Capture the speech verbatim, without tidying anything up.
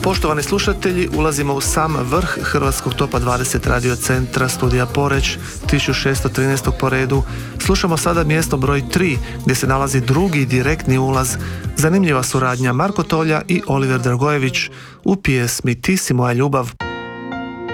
Poštovani slušatelji, ulazimo u sam vrh Hrvatskog topa dvadeset radio centra studija Poreć, tisuću šesto trinaest po redu. Slušamo sada mjesto broj tri, gdje se nalazi drugi direktni ulaz. Zanimljiva suradnja Marko Tolja i Oliver Dragojević u pjesmi Ti si moja ljubav.